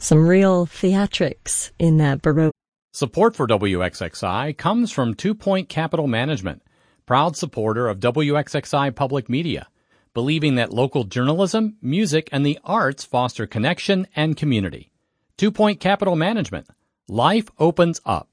Some real theatrics in that Baroque. Support for WXXI comes from 2 Point Capital Management, proud supporter of WXXI Public Media, believing that local journalism, music, and the arts foster connection and community. 2 Point Capital Management. Life opens up.